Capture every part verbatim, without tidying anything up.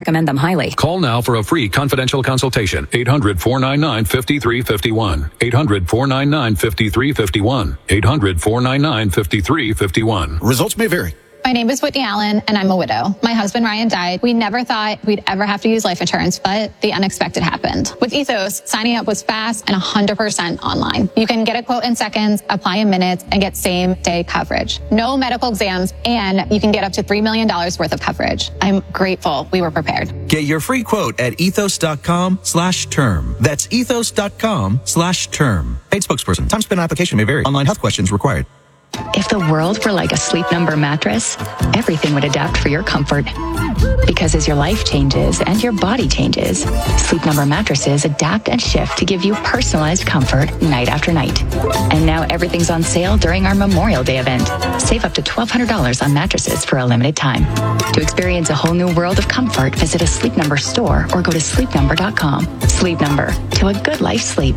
recommend them highly. Call now for a free confidential consultation. eight hundred, four nine nine, five three five one. eight hundred, four nine nine, five three five one. eight hundred, four nine nine, five three five one. Results may vary. My name is Whitney Allen, and I'm a widow. My husband, Ryan, died. We never thought we'd ever have to use life insurance, but the unexpected happened. With Ethos, signing up was fast and one hundred percent online. You can get a quote in seconds, apply in minutes, and get same-day coverage. No medical exams, and you can get up to three million dollars worth of coverage. I'm grateful we were prepared. Get your free quote at ethos.com slash term. That's ethos.com slash term. Paid spokesperson. Time spent on application may vary. Online health questions required. If the world were like a Sleep Number mattress, everything would adapt for your comfort. Because as your life changes and your body changes, Sleep Number mattresses adapt and shift to give you personalized comfort night after night. And now everything's on sale during our Memorial Day event. Save up to twelve hundred dollars on mattresses for a limited time. To experience a whole new world of comfort, visit a Sleep Number store or go to sleep number dot com. Sleep Number, to a good life sleep.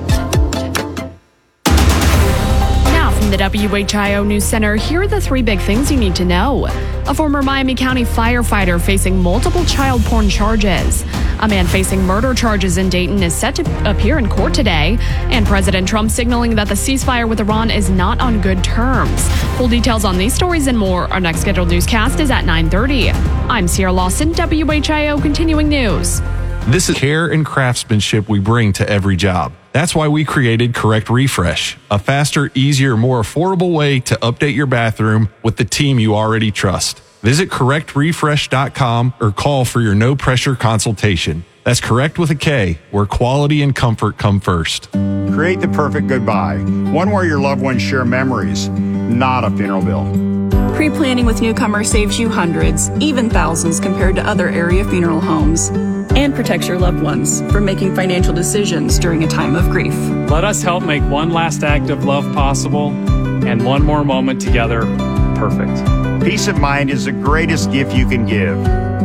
The W H I O News Center, here are the three big things you need to know. A former Miami County firefighter facing multiple child porn charges. A man facing murder charges in Dayton is set to appear in court today. And President Trump signaling that the ceasefire with Iran is not on good terms. Full details on these stories and more. Our next scheduled newscast is at nine thirty. I'm Sierra Lawson, W H I O Continuing News. This is care and craftsmanship we bring to every job. That's why we created Correct Refresh, a faster, easier, more affordable way to update your bathroom with the team you already trust. Visit correct refresh dot com or call for your no-pressure consultation. That's Correct with a K, where quality and comfort come first. Create the perfect goodbye, one where your loved ones share memories, not a funeral bill. Pre-planning with Newcomer saves you hundreds, even thousands compared to other area funeral homes, and protects your loved ones from making financial decisions during a time of grief. Let us help make one last act of love possible and one more moment together perfect. Peace of mind is the greatest gift you can give.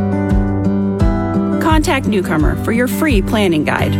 Contact Newcomer for your free planning guide.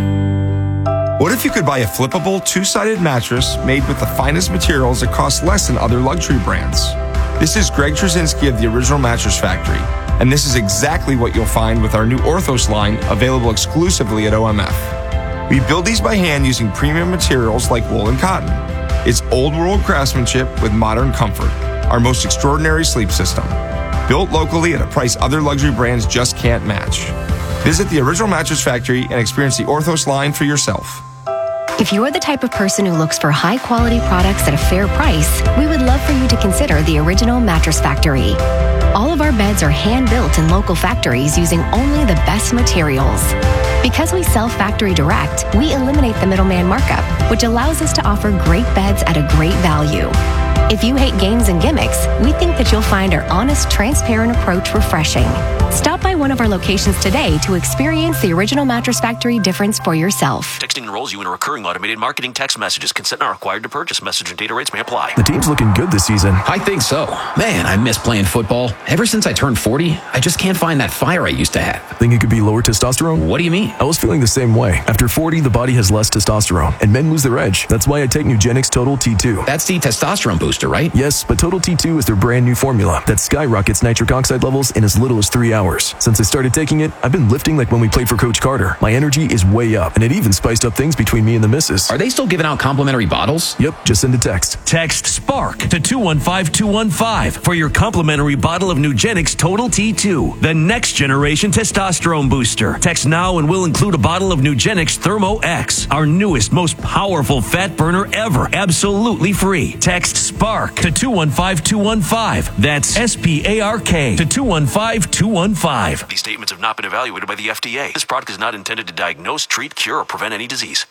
What if you could buy a flippable two-sided mattress made with the finest materials that cost less than other luxury brands? This is Greg Trzynski of the Original Mattress Factory, and this is exactly what you'll find with our new Orthos line, available exclusively at O M F. We build these by hand using premium materials like wool and cotton. It's old-world craftsmanship with modern comfort, our most extraordinary sleep system. Built locally at a price other luxury brands just can't match. Visit the Original Mattress Factory and experience the Orthos line for yourself. If you're the type of person who looks for high-quality products at a fair price, we would love for you to consider the Original Mattress Factory. All of our beds are hand-built in local factories using only the best materials. Because we sell factory direct, we eliminate the middleman markup, which allows us to offer great beds at a great value. If you hate games and gimmicks, we think that you'll find our honest, transparent approach refreshing. Stop by one of our locations today to experience the Original Mattress Factory difference for yourself. Texting enrolls you in a recurring automated marketing text messages. Consent not required to purchase. Message and data rates may apply. The team's looking good this season. I think so. Man, I miss playing football. Ever since I turned forty, I just can't find that fire I used to have. Think it could be lower testosterone? What do you mean? I was feeling the same way. After forty, the body has less testosterone, and men lose their edge. That's why I take Nugenix Total T two. That's the testosterone booster, right? Yes, but Total T two is their brand new formula that skyrockets nitric oxide levels in as little as three hours. Since I started taking it, I've been lifting like when we played for Coach Carter. My energy is way up, and it even spiced up things between me and the missus. Are they still giving out complimentary bottles? Yep, just send a text. Text SPARK to two one five two one five for your complimentary bottle of Nugenix Total T two, the next generation testosterone booster. Text now and we'll include a bottle of Nugenix Thermo X, our newest, most powerful fat burner ever, absolutely free. Text SPARK to two one five two one five. That's S P A R K to two one five two one five. These statements have not been evaluated by the F D A. This product is not intended to diagnose, treat, cure, or prevent any disease.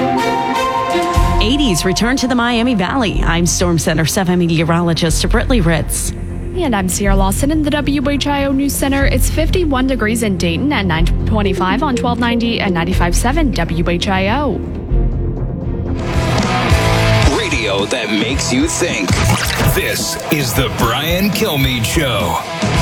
eighties return to the Miami Valley. I'm Storm Center seven meteorologist Brittany Ritz. And I'm Sierra Lawson in the W H I O News Center. It's fifty-one degrees in Dayton at nine twenty-five on twelve ninety and ninety-five point seven W H I O. Radio that makes you think. This is the Brian Kilmeade Show.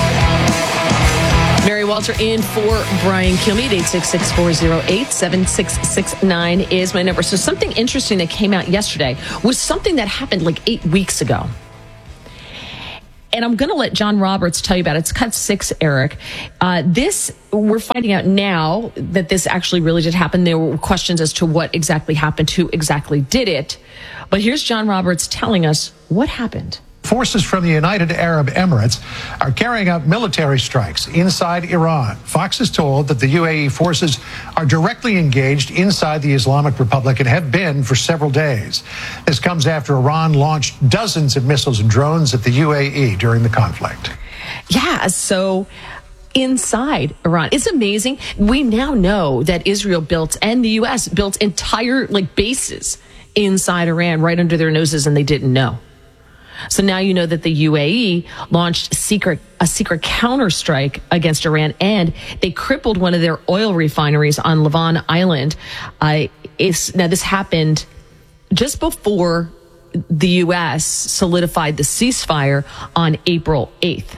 Mary Walter in for Brian Kilmeade. eight six six, four oh eight, seven six six nine is my number. So something interesting that came out yesterday was something that happened like eight weeks ago. and I'm going to let John Roberts tell you about it. It's cut six, Eric. Uh, this, we're finding out now that this actually really did happen. There were questions as to what exactly happened, who exactly did it. But here's John Roberts telling us what happened. Forces from the United Arab Emirates are carrying out military strikes inside Iran. Fox is told that the U A E forces are directly engaged inside the Islamic Republic and have been for several days. This comes after Iran launched dozens of missiles and drones at the U A E during the conflict. Yeah, so inside Iran. It's amazing. We now know that Israel built and the U S built entire like bases inside Iran right under their noses, and they didn't know. So now you know that the U A E launched secret, a secret counterstrike against Iran, and they crippled one of their oil refineries on Lavon Island. Uh, it's, now, this happened just before the U S solidified the ceasefire on April eighth.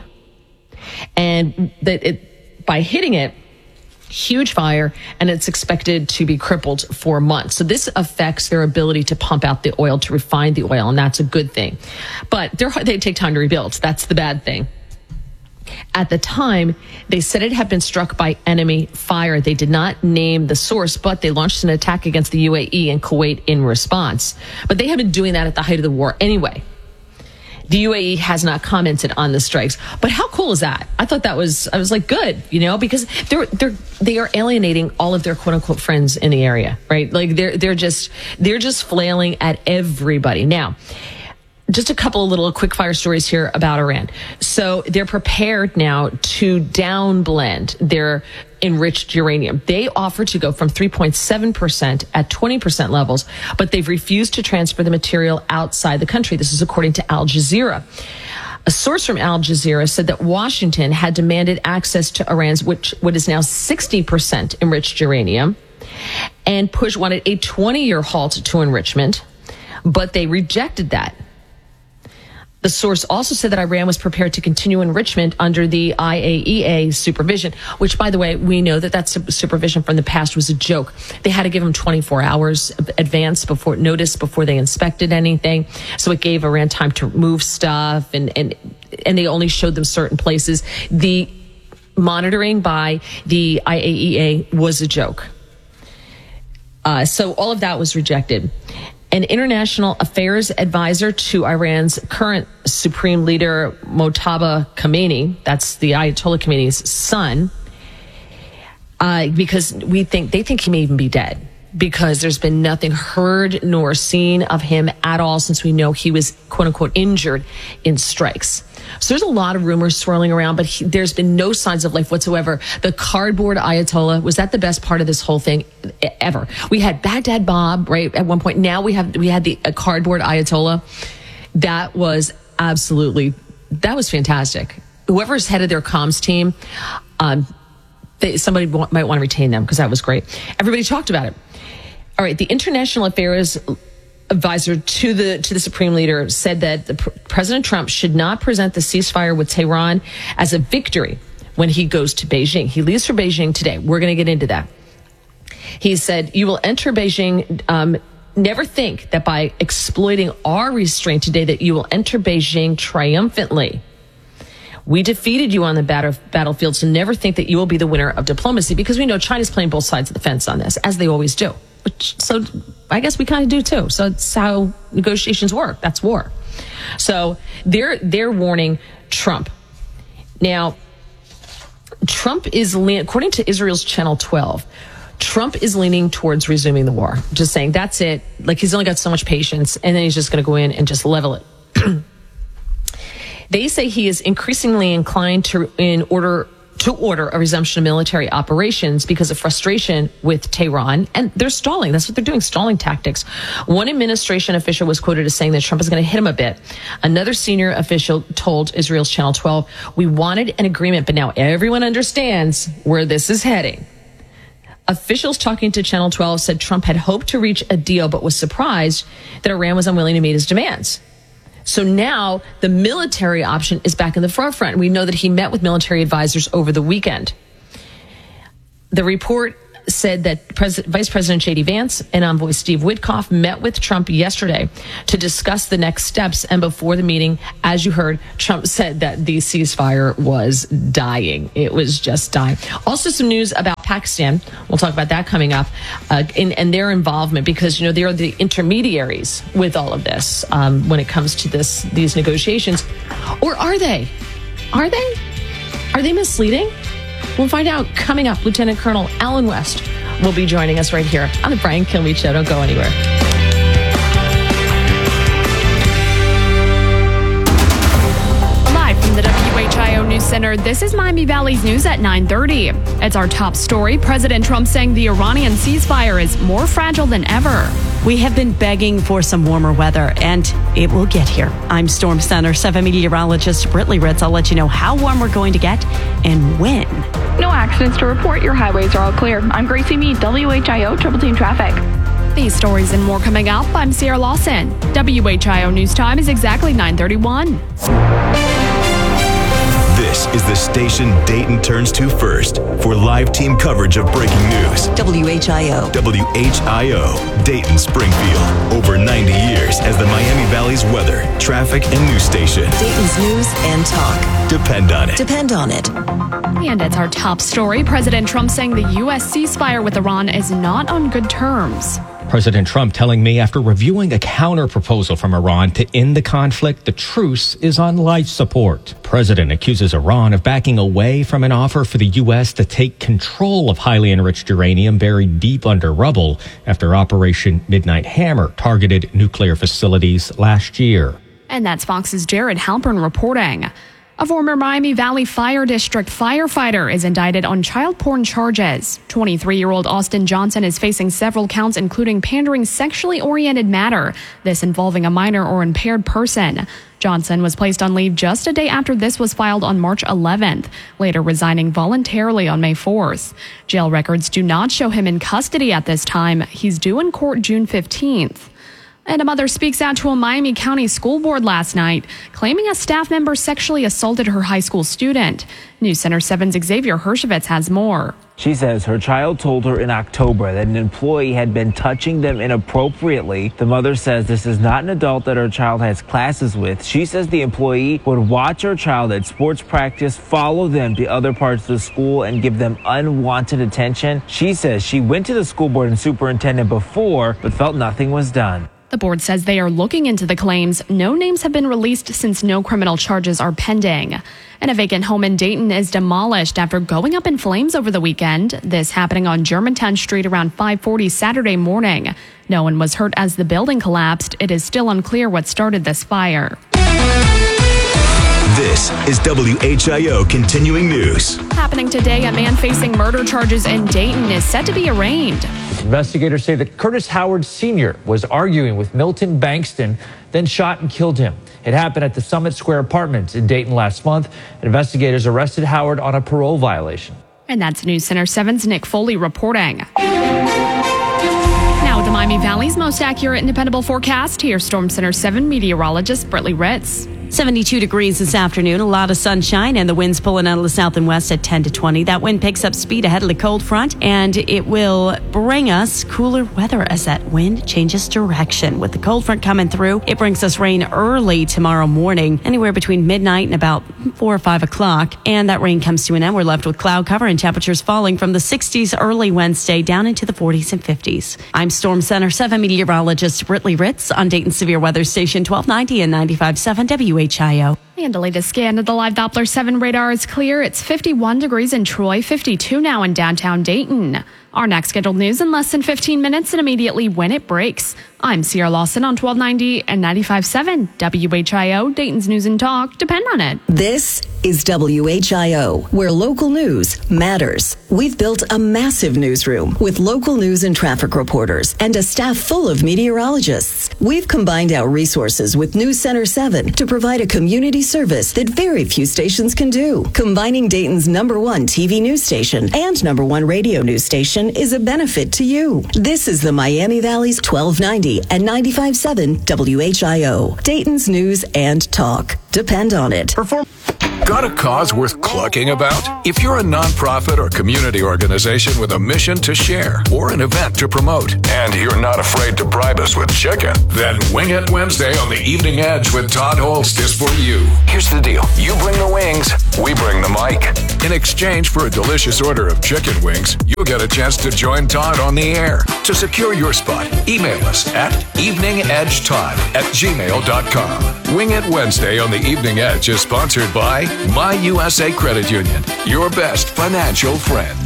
And that it, by hitting it, huge fire, and it's expected to be crippled for months. So this affects their ability to pump out the oil, to refine the oil, and that's a good thing. But they're, they take time to rebuild. That's the bad thing. At the time, they said it had been struck by enemy fire. They did not name the source, but they launched an attack against the U A E and Kuwait in response. But they have been doing that at the height of the war anyway. The U A E has not commented on the strikes, but how cool is that? I thought that was, I was like, good, you know, because they're, they're, they are alienating all of their quote unquote friends in the area, right? Like they're, they're just, they're just flailing at everybody. Now, just a couple of little quick fire stories here about Iran. So they're prepared now to downblend their enriched uranium. They offer to go from three point seven percent at twenty percent levels, but they've refused to transfer the material outside the country. This is according to Al Jazeera. A source from Al Jazeera said that Washington had demanded access to Iran's, which what is now sixty percent enriched uranium, and Push wanted a twenty-year halt to enrichment, but they rejected that. The source also said that Iran was prepared to continue enrichment under the I A E A supervision, which, by the way, we know that that supervision from the past was a joke. They had to give them twenty-four hours advance before notice before they inspected anything. So it gave Iran time to move stuff, and, and, and they only showed them certain places. The monitoring by the I A E A was a joke. Uh, so all of that was rejected. An international affairs advisor to Iran's current supreme leader, Mojtaba Khamenei, that's the Ayatollah Khamenei's son, uh, because we think they think he may even be dead, because there's been nothing heard nor seen of him at all since we know he was, quote unquote, injured in strikes. So there's a lot of rumors swirling around, but he, there's been no signs of life whatsoever. The cardboard Ayatollah, was that the best part of this whole thing ever? We had Baghdad Bob, right, at one point. Now we have we had the a cardboard Ayatollah. That was absolutely, that was fantastic. Whoever's head of their comms team, um, they, somebody w- might want to retain them, because that was great. Everybody talked about it. All right, the international affairs advisor to the to the supreme leader said that the, President Trump should not present the ceasefire with Tehran as a victory when he goes to Beijing. He leaves for Beijing today. We're going to get into that. He said, "You will enter Beijing. Um, never think that by exploiting our restraint today that you will enter Beijing triumphantly. We defeated you on the battle, battlefield, so never think that you will be the winner of diplomacy," because we know China's playing both sides of the fence on this, as they always do. Which, so I guess we kind of do too. So it's how negotiations work. That's war. So they're they're warning Trump. Now, Trump is, le- according to Israel's Channel twelve, Trump is leaning towards resuming the war. Just saying, that's it. Like, he's only got so much patience, and then he's just going to go in and just level it. They say he is increasingly inclined to in order to order a resumption of military operations because of frustration with Tehran, and they're stalling. That's what they're doing, stalling tactics. One administration official was quoted as saying that Trump is going to hit him a bit. Another senior official told Israel's Channel twelve, "We wanted an agreement, but now everyone understands where this is heading." Officials talking to Channel twelve said Trump had hoped to reach a deal, but was surprised that Iran was unwilling to meet his demands. So now the military option is back in the forefront. And we know that he met with military advisors over the weekend. The report said that Pres- Vice President J D Vance and envoy Steve Witkoff met with Trump yesterday to discuss the next steps. And before the meeting, as you heard, Trump said that the ceasefire was dying. It was just dying. Also, some news about Pakistan. We'll talk about that coming up, uh, in, and their involvement, because, you know, they are the intermediaries with all of this um, when it comes to this these negotiations. Or are they? Are they? Are they misleading? We'll find out coming up. Lieutenant Colonel Alan West will be joining us right here on the Brian Kilmeade Show. Don't go anywhere. Live from the W H I O News Center, this is Miami Valley's News at nine thirty. It's our top story. President Trump saying the Iranian ceasefire is more fragile than ever. We have been begging for some warmer weather, and it will get here. I'm Storm Center seven meteorologist Britley Ritz. I'll let you know how warm we're going to get and when. No accidents to report. Your highways are all clear. I'm Gracie Meade, W H I O Triple Team Traffic. These stories and more coming up. I'm Sierra Lawson. W H I O News Time is exactly nine thirty-one. This is the station Dayton turns to first for live team coverage of breaking news. W H I O. W H I O, Dayton Springfield. Over ninety years as the Miami Valley's weather, traffic, and news station. Dayton's news and talk. Depend on it. Depend on it. And it's our top story. President Trump saying the U S ceasefire with Iran is not on good terms. President Trump telling me after reviewing a counter proposal from Iran to end the conflict, the truce is on life support. President accuses Iran of backing away from an offer for the U S to take control of highly enriched uranium buried deep under rubble after Operation Midnight Hammer targeted nuclear facilities last year. And that's Fox's Jared Halpern reporting. A former Miami Valley Fire District firefighter is indicted on child porn charges. twenty-three-year-old Austin Johnson is facing several counts, including pandering sexually oriented matter, this involving a minor or impaired person. Johnson was placed on leave just a day after this was filed on March eleventh, later resigning voluntarily on May fourth. Jail records do not show him in custody at this time. He's due in court June fifteenth. And a mother speaks out to a Miami County school board last night, claiming a staff member sexually assaulted her high school student. News Center seven's Xavier Hershevitz has more. She says her child told her in October that an employee had been touching them inappropriately. The mother says this is not an adult that her child has classes with. She says the employee would watch her child at sports practice, follow them to other parts of the school, and give them unwanted attention. She says she went to the school board and superintendent before, but felt nothing was done. The board says they are looking into the claims. No names have been released since no criminal charges are pending. And a vacant home in Dayton is demolished after going up in flames over the weekend. This happening on Germantown Street around five forty Saturday morning. No one was hurt as the building collapsed. It is still unclear what started this fire. This is W H I O Continuing News. Happening today, a man facing murder charges in Dayton is set to be arraigned. Investigators say that Curtis Howard Senior was arguing with Milton Bankston, then shot and killed him. It happened at the Summit Square Apartments in Dayton last month. Investigators arrested Howard on a parole violation. And that's News Center seven's Nick Foley reporting. Now with the Miami Valley's most accurate and dependable forecast, here's Storm Center seven meteorologist Britley Ritz. seventy-two degrees this afternoon, a lot of sunshine, and the wind's pulling out of the south and west at ten to twenty. That wind picks up speed ahead of the cold front, and it will bring us cooler weather as that wind changes direction. With the cold front coming through, it brings us rain early tomorrow morning, anywhere between midnight and about four or five o'clock. And that rain comes to an end. We're left with cloud cover and temperatures falling from the sixties early Wednesday down into the forties and fifties. I'm Storm Center seven meteorologist Britley Ritz on Dayton Severe Weather Station twelve ninety and ninety-five point seven W H I O. And the latest scan of the live Doppler seven radar is clear. It's fifty-one degrees in Troy, fifty-two now in downtown Dayton. Our next scheduled news in less than fifteen minutes and immediately when it breaks. I'm Sierra Lawson on twelve ninety and ninety-five point seven W H I O, Dayton's News and Talk. Depend on it. This is W H I O, where local news matters. We've built a massive newsroom with local news and traffic reporters and a staff full of meteorologists. We've combined our resources with News Center seven to provide a community service that very few stations can do. Combining Dayton's number one T V news station and number one radio news station is a benefit to you. This is the Miami Valley's twelve ninety and ninety-five point seven W H I O, Dayton's News and Talk. Depend on it. Perform- Got a cause worth clucking about? If you're a nonprofit or community organization with a mission to share or an event to promote, and you're not afraid to bribe us with chicken, then Wing It Wednesday on the Evening Edge with Todd Holst is for you. Here's the deal. You bring the wings, we bring the mic. In exchange for a delicious order of chicken wings, you'll get a chance to join Todd on the air. To secure your spot, email us at eveningedgetodd at gmail dot com. Wing It Wednesday on the Evening Edge is sponsored by My U S A Credit Union, your best financial friend.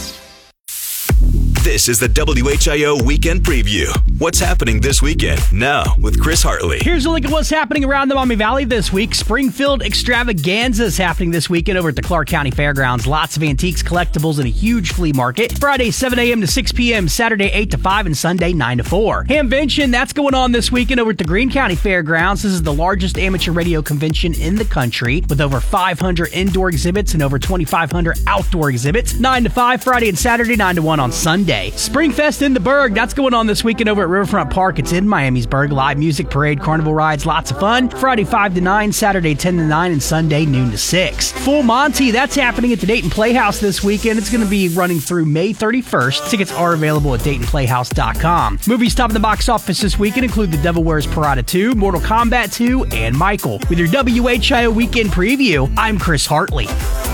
This is the W H I O Weekend Preview. What's happening this weekend? Now, with Chris Hartley. Here's a look at what's happening around the Maumee Valley this week. Springfield Extravaganza is happening this weekend over at the Clark County Fairgrounds. Lots of antiques, collectibles, and a huge flea market. Friday, seven a.m. to six p.m., Saturday, eight to five, and Sunday, nine to four. Hamvention, that's going on this weekend over at the Greene County Fairgrounds. This is the largest amateur radio convention in the country with over five hundred indoor exhibits and over twenty-five hundred outdoor exhibits. nine to five Friday and Saturday, nine to one on Sunday. Springfest in the Berg, that's going on this weekend over at Riverfront Park. It's in Miamisburg. Live music, parade, carnival rides, lots of fun. Friday five to nine, Saturday ten to nine, and Sunday noon to six. Full Monty, that's happening at the Dayton Playhouse this weekend. It's going to be running through May thirty-first. Tickets are available at dayton playhouse dot com. Movies topping the box office this weekend include The Devil Wears Prada two, Mortal Kombat two, and Michael. With your W H I O Weekend Preview, I'm Chris Hartley.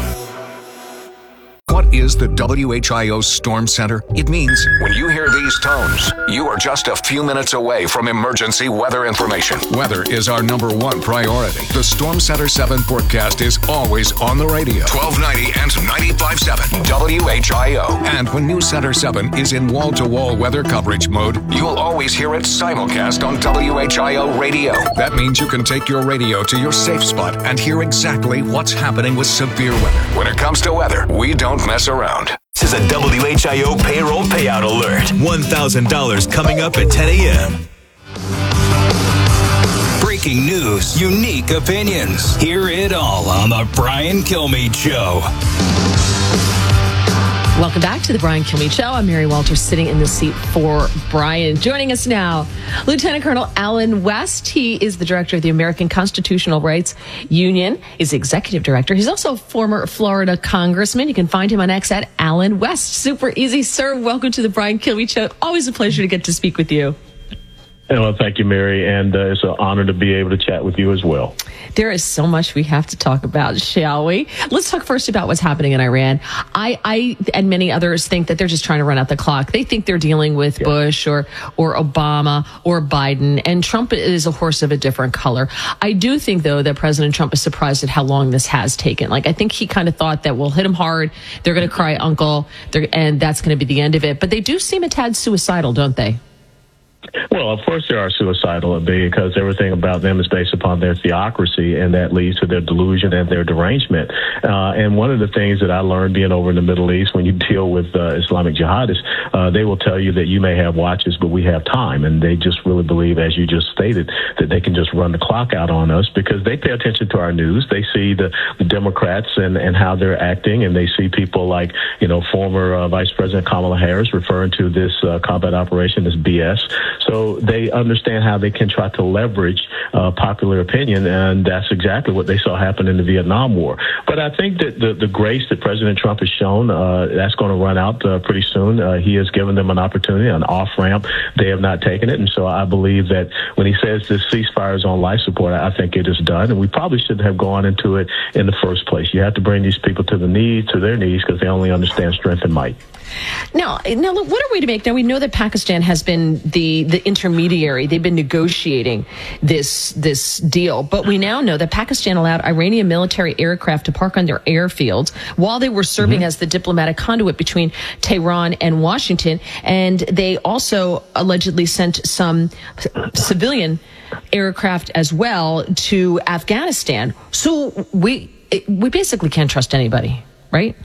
What is the W H I O Storm Center? It means when you hear these tones, you are just a few minutes away from emergency weather information. Weather is our number one priority. The Storm Center seven forecast is always on the radio. twelve ninety and ninety-five point seven W H I O. And when News Center seven is in wall-to-wall weather coverage mode, you'll always hear it simulcast on W H I O radio. That means you can take your radio to your safe spot and hear exactly what's happening with severe weather. When it comes to weather, we don't mess around. This is a W H I O payroll payout alert. one thousand dollars coming up at ten a.m. Breaking news, unique opinions. Hear it all on the Brian Kilmeade Show. Welcome back to the Brian Kilmeade Show. I'm Mary Walters, sitting in the seat for Brian. Joining us now, Lieutenant Colonel Allen West. He is the director of the American Constitutional Rights Union. He's the executive director. He's also a former Florida congressman. You can find him on X at Allen West. Super easy, sir. Welcome to the Brian Kilmeade Show. Always a pleasure to get to speak with you. Well, thank you, Mary, and uh, it's an honor to be able to chat with you as well. There is so much we have to talk about, shall we? Let's talk first about what's happening in Iran. I, I and many others think that they're just trying to run out the clock. They think they're dealing with yeah. Bush or or Obama or Biden, and Trump is a horse of a different color. I do think, though, that President Trump is surprised at how long this has taken. Like, I think he kind of thought that we'll hit him hard, they're going to cry uncle, and that's going to be the end of it. But they do seem a tad suicidal, don't they? Well, of course they are suicidal because everything about them is based upon their theocracy, and that leads to their delusion and their derangement. Uh, and one of the things that I learned being over in the Middle East, when you deal with uh, Islamic jihadists, uh, they will tell you that you may have watches, but we have time. And they just really believe, as you just stated, that they can just run the clock out on us because they pay attention to our news. They see the, the Democrats and, and how they're acting, and they see people like, you know, former uh, Vice President Kamala Harris referring to this uh, combat operation as B S. So they understand how they can try to leverage uh, popular opinion, and that's exactly what they saw happen in the Vietnam War. But I think that the, the grace that President Trump has shown, uh, that's going to run out uh, pretty soon. Uh, he has given them an opportunity, an off-ramp. They have not taken it, and so I believe that when he says this ceasefire is on life support, I think it is done, and we probably shouldn't have gone into it in the first place. You have to bring these people to the knees, to their knees, because they only understand strength and might. Now, now, look, what are we to make? Now, we know that Pakistan has been the, the intermediary. They've been negotiating this this deal. But we now know that Pakistan allowed Iranian military aircraft to park on their airfields while they were serving mm-hmm. as the diplomatic conduit between Tehran and Washington. And they also allegedly sent some civilian aircraft as well to Afghanistan. So we we basically can't trust anybody, right?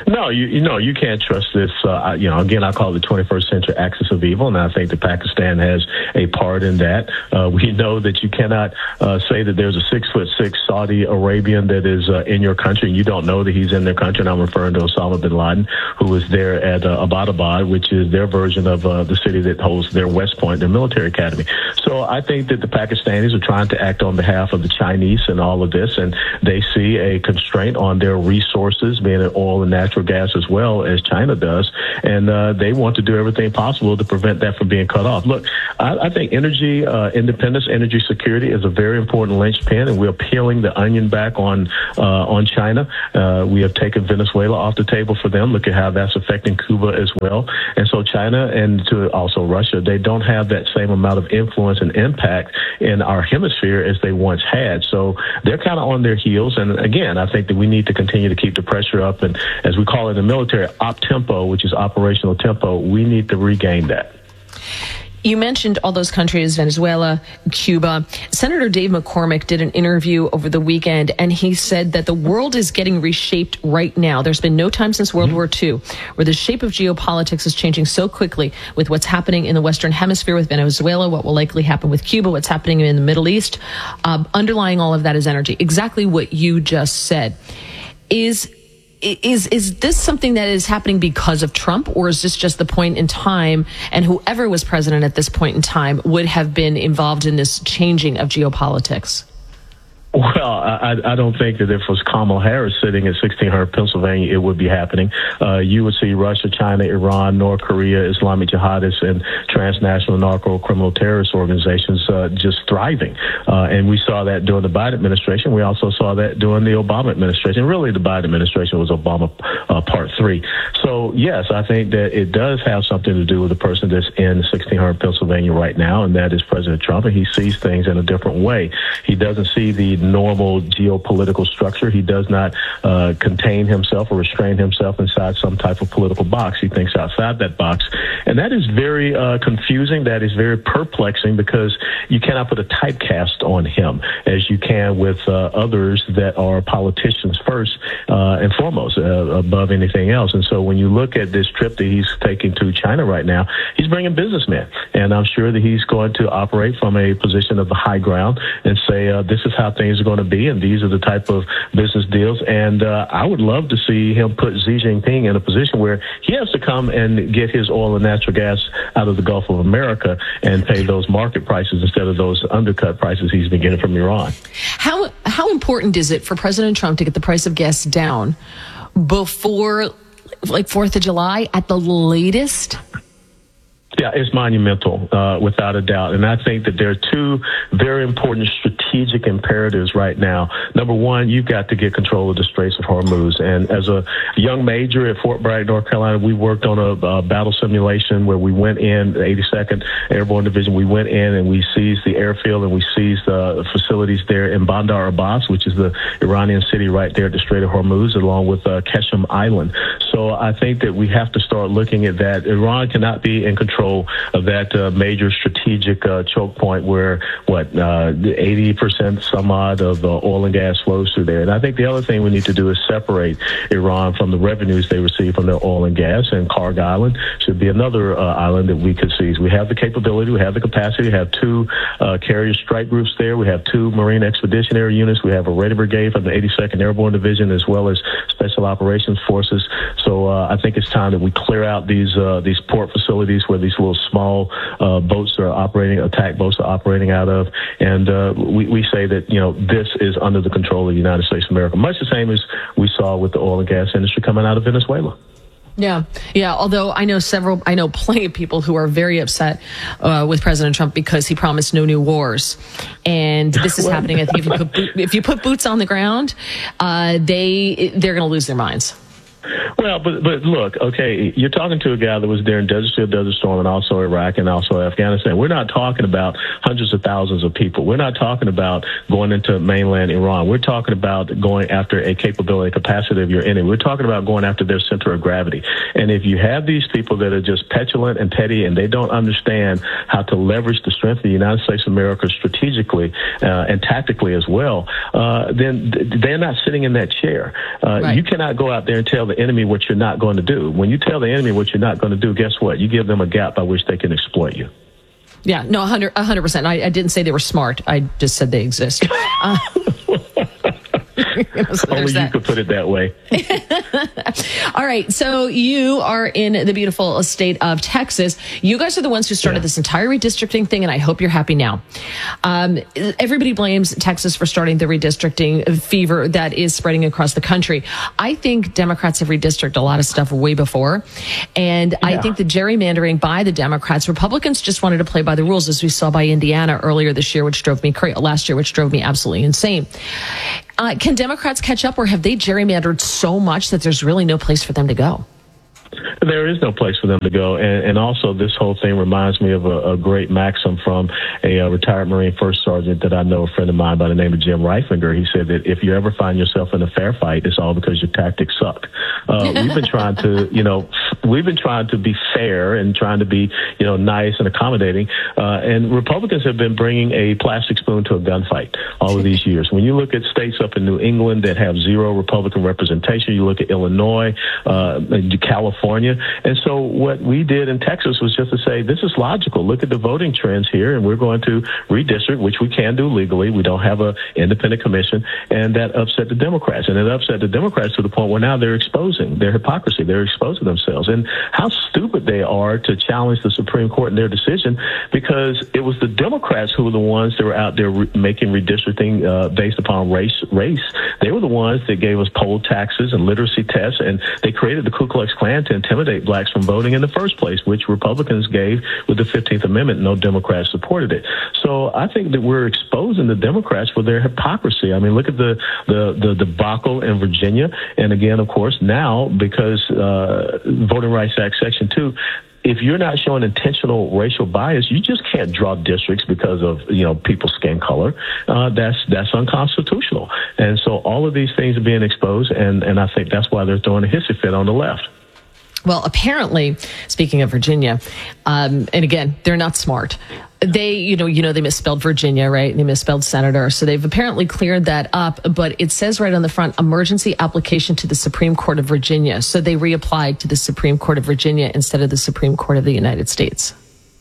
No, you, you know, you can't trust this. Uh, you know, again, I call it the twenty-first century axis of evil, and I think that Pakistan has a part in that. Uh, we know that you cannot uh, say that there's a six foot six Saudi Arabian that is uh, in your country, and you don't know that he's in their country. And I'm referring to Osama bin Laden, who was there at uh, Abbottabad, which is their version of uh, the city that holds their West Point, their military academy. So I think that the Pakistanis are trying to act on behalf of the Chinese in all of this, and they see a constraint on their resources, being in oil and natural gas as well as China does, and uh, they want to do everything possible to prevent that from being cut off. Look, I, I think energy uh, independence, energy security is a very important linchpin, and we're peeling the onion back on uh, on China. Uh, we have taken Venezuela off the table for them. Look at how that's affecting Cuba as well. And so China and to also Russia, they don't have that same amount of influence and impact in our hemisphere as they once had. So they're kind of on their heels. And again, I think that we need to continue to keep the pressure up. And as we call it in the military, op tempo, which is operational tempo, we need to regain that. You mentioned all those countries, Venezuela, Cuba. Senator Dave McCormick did an interview over the weekend, and he said that the world is getting reshaped right now. There's been no time since World mm-hmm. War Two where the shape of geopolitics is changing so quickly with what's happening in the Western Hemisphere with Venezuela, what will likely happen with Cuba, what's happening in the Middle East. Uh, underlying all of that is energy. Exactly what you just said. Is Is is this something that is happening because of Trump, or is this just the point in time, and whoever was president at this point in time would have been involved in this changing of geopolitics? Well, I, I don't think that if it was Kamala Harris sitting at sixteen hundred Pennsylvania, it would be happening. Uh, you would see Russia, China, Iran, North Korea, Islamic jihadists, and transnational narco-criminal terrorist organizations uh, just thriving. Uh, and we saw that during the Biden administration. We also saw that during the Obama administration. Really, the Biden administration was Obama uh, part three. So, yes, I think that it does have something to do with the person that's in sixteen hundred Pennsylvania right now, and that is President Trump. And he sees things in a different way. He doesn't see the normal geopolitical structure. He does not uh, contain himself or restrain himself inside some type of political box. He thinks outside that box. And that is very uh, confusing. That is very perplexing, because you cannot put a typecast on him as you can with uh, others that are politicians first uh, and foremost uh, above anything else. And so when you look at this trip that he's taking to China right now, he's bringing businessmen. And I'm sure that he's going to operate from a position of the high ground and say, uh, this is how things are going to be, and these are the type of business deals. And uh, I would love to see him put Xi Jinping in a position where he has to come and get his oil and natural gas out of the Gulf of America and pay those market prices instead of those undercut prices he's been getting from Iran. How how important is it for President Trump to get the price of gas down before, like, fourth of July at the latest? Yeah, it's monumental, uh, without a doubt. And I think that there are two very important strategic imperatives right now. Number one, you've got to get control of the Straits of Hormuz. And as a young major at Fort Bragg, North Carolina, we worked on a, a battle simulation where we went in, the eighty-second Airborne Division, we went in and we seized the airfield and we seized uh, facilities there in Bandar Abbas, which is the Iranian city right there at the Strait of Hormuz, along with uh, Qeshm Island. So I think that we have to start looking at that. Iran cannot be in control of that uh, major strategic uh, choke point where, what, uh, eighty percent some odd of uh, oil and gas flows through there. And I think the other thing we need to do is separate Iran from the revenues they receive from their oil and gas. And Karg Island should be another uh, island that we could seize. We have the capability, we have the capacity, we have two uh, carrier strike groups there, we have two Marine Expeditionary Units, we have a Ready Brigade from the eighty-second Airborne Division, as well as Special Operations Forces. So uh, I think it's time that we clear out these uh, these port facilities where these little small uh, boats are operating, attack boats are operating out of. And uh, we, we say that, you know, this is under the control of the United States of America, much the same as we saw with the oil and gas industry coming out of Venezuela. Yeah, yeah. Although I know several, I know plenty of people who are very upset uh, with President Trump because he promised no new wars, and this is well, happening. I think if you put if you put boots on the ground, uh, they they're going to lose their minds. Well, but but look, okay, you're talking to a guy that was there in Desert Shield, Desert Storm, and also Iraq and also Afghanistan. We're not talking about hundreds of thousands of people. We're not talking about going into mainland Iran. We're talking about going after a capability, capacity of your enemy. We're talking about going after their center of gravity. And if you have these people that are just petulant and petty and they don't understand how to leverage the strength of the United States of America strategically uh, and tactically as well, uh, then they're not sitting in that chair. Uh, right. You cannot go out there and tell the enemy what you're not going to do. When you tell the enemy what you're not going to do, guess what? You give them a gap by which they can exploit you. Yeah, no, one hundred percent. I, I didn't say they were smart. I just said they exist. Uh, you know, so Only that. you could put it that way. All right. So you are in the beautiful state of Texas. You guys are the ones who started yeah. this entire redistricting thing, and I hope you're happy now. Um, everybody blames Texas for starting the redistricting fever that is spreading across the country. I think Democrats have redistricted a lot of stuff way before. And yeah. I think the gerrymandering by the Democrats, Republicans just wanted to play by the rules, as we saw by Indiana earlier this year, which drove me crazy, last year, which drove me absolutely insane. Uh, can Democrats catch up, or have they gerrymandered so much that there's really no place for them to go? There is no place for them to go. And, and also, this whole thing reminds me of a, a great maxim from a, a retired Marine First Sergeant that I know, a friend of mine by the name of Jim Reiflinger. He said that if you ever find yourself in a fair fight, it's all because your tactics suck. Uh, we've been trying to, you know, we've been trying to be fair and trying to be, you know, nice and accommodating. Uh, and Republicans have been bringing a plastic spoon to a gunfight all of these years. When you look at states up in New England that have zero Republican representation, you look at Illinois, uh, California, and so what we did in Texas was just to say, this is logical. Look at the voting trends here, and we're going to redistrict, which we can do legally. We don't have an independent commission, and that upset the Democrats. And it upset the Democrats to the point where now they're exposing their hypocrisy. They're exposing themselves. And how stupid they are to challenge the Supreme Court in their decision, because it was the Democrats who were the ones that were out there re- making redistricting uh, based upon race. Race. They were the ones that gave us poll taxes and literacy tests, and they created the Ku Klux Klan to intimidate blacks from voting in the first place, which Republicans gave with the fifteenth Amendment. No Democrats supported it. So I think that we're exposing the Democrats for their hypocrisy. I mean, look at the, the, the debacle in Virginia. And again, of course, now because uh, Voting Rights Act Section two, if you're not showing intentional racial bias, you just can't draw districts because of, you know, people's skin color. Uh, that's that's unconstitutional. And so all of these things are being exposed, and, and I think that's why they're throwing a hissy fit on the left. Well, apparently, speaking of Virginia, um, and again, they're not smart. They, you know, you know, they misspelled Virginia, right? They misspelled senator. So they've apparently cleared that up. But it says right on the front, emergency application to the Supreme Court of Virginia. So they reapplied to the Supreme Court of Virginia instead of the Supreme Court of the United States.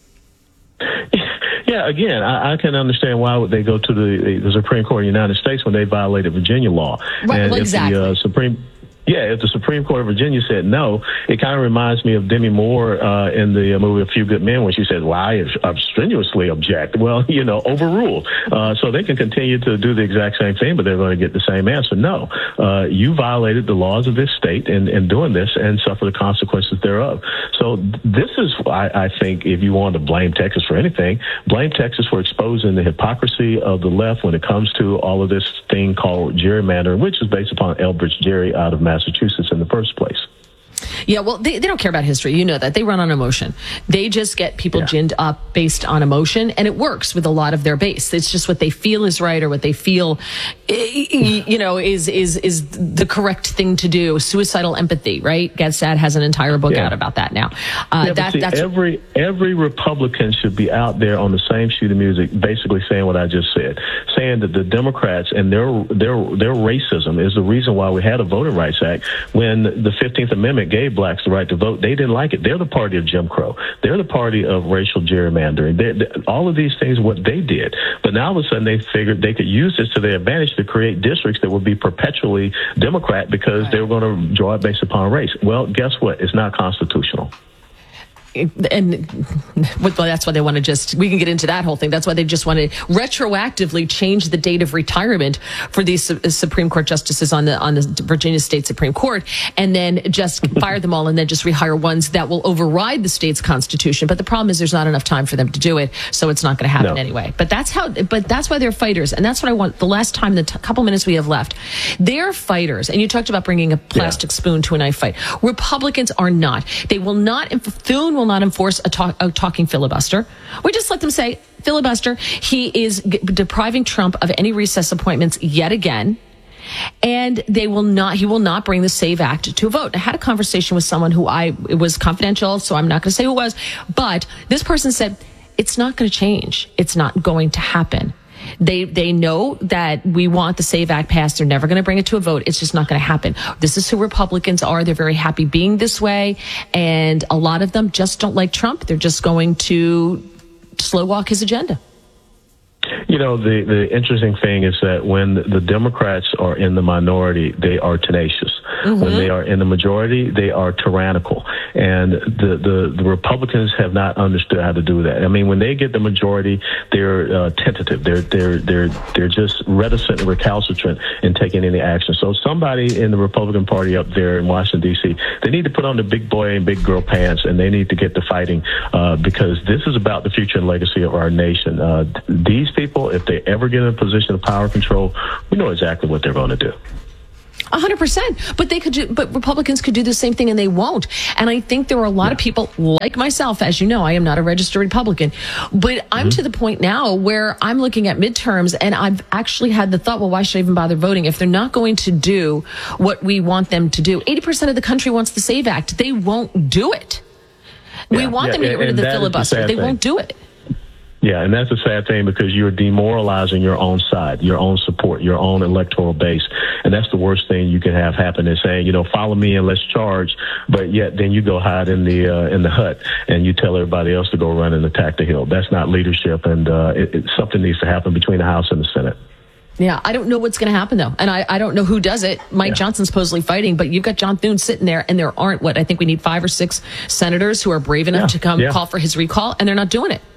Yeah, again, I, I can understand why would they go to the, the Supreme Court of the United States when they violated Virginia law. Right, and well, if exactly. the uh, Supreme Yeah, if the Supreme Court of Virginia said no, it kind of reminds me of Demi Moore uh, in the movie A Few Good Men when she said, well, I strenuously object. Well, you know, overruled. Uh, so they can continue to do the exact same thing, but they're going to get the same answer. No, uh, you violated the laws of this state in, in doing this and suffer the consequences thereof. So this is, I, I think, if you want to blame Texas for anything, blame Texas for exposing the hypocrisy of the left when it comes to all of this thing called gerrymandering, which is based upon Elbridge Gerry out of Massachusetts. Massachusetts in the first place. Yeah, well, they, they don't care about history. You know that. They run on emotion. They just get people yeah. ginned up based on emotion, and it works with a lot of their base. It's just what they feel is right or what they feel, you know, is is is the correct thing to do. Suicidal empathy, right? Getsat has an entire book yeah. out about that now. Uh, yeah, that, see, that's every every Republican should be out there on the same sheet of music, basically saying what I just said, saying that the Democrats and their their their racism is the reason why we had a Voting Rights Act when the fifteenth Amendment gave blacks the right to vote. They didn't like it. They're the party of Jim Crow. They're the party of racial gerrymandering. They, they, all of these things, what they did. But now all of a sudden they figured they could use this to their advantage to create districts that would be perpetually Democrat because right. they were going to draw it based upon race. Well, guess what? It's not constitutional. And well, that's why they want to just, we can get into that whole thing. That's why they just want to retroactively change the date of retirement for these Supreme Court justices on the on the Virginia State Supreme Court, and then just fire them all and then just rehire ones that will override the state's constitution. But the problem is there's not enough time for them to do it, so it's not going to happen no. anyway. But that's how, but that's why they're fighters. And that's what I want the last time, the t- couple minutes we have left. They're fighters. And you talked about bringing a plastic yeah. spoon to a knife fight. Republicans are not. They will not, Thune will not enforce a, talk, a talking filibuster. We just let them say filibuster. He is g- depriving Trump of any recess appointments yet again. And they will not, he will not bring the SAVE Act to a vote. I had a conversation with someone who I, it was confidential, so I'm not going to say who it was, but this person said, it's not going to change. It's not going to happen. They they know that we want the SAVE Act passed. They're never going to bring it to a vote. It's just not going to happen. This is who Republicans are. They're very happy being this way. And a lot of them just don't like Trump. They're just going to slow walk his agenda. You know, the, the interesting thing is that when the Democrats are in the minority, they are tenacious. Mm-hmm. When they are in the majority, they are tyrannical. And the, the, the Republicans have not understood how to do that. I mean, when they get the majority, they're uh, tentative. They're, they're, they're, they're just reticent and recalcitrant in taking any action. So somebody in the Republican Party up there in Washington, D C, they need to put on the big boy and big girl pants, and they need to get to fighting uh, because this is about the future and legacy of our nation. Uh, these people, if they ever get in a position of power control, we know exactly what they're going to do. A hundred percent. But they could do, but Republicans could do the same thing, and they won't. And I think there are a lot yeah. of people like myself, as you know, I am not a registered Republican, but I'm mm-hmm. to the point now where I'm looking at midterms, and I've actually had the thought, well, why should I even bother voting if they're not going to do what we want them to do? eighty percent of the country wants the SAVE Act. They won't do it. Yeah, we want yeah, them to get rid of the filibuster. They thing. won't do it. Yeah, and that's a sad thing because you're demoralizing your own side, your own support, your own electoral base. And that's the worst thing you can have happen is saying, you know, follow me and let's charge. But yet then you go hide in the uh, in the hut and you tell everybody else to go run and attack the Hill. That's not leadership. And uh, it, it, something needs to happen between the House and the Senate. Yeah, I don't know what's going to happen, though. And I, I don't know who does it. Mike yeah. Johnson's supposedly fighting, but you've got John Thune sitting there, and there aren't, what, I think we need five or six senators who are brave enough yeah. to come yeah. call for his recall, and they're not doing it.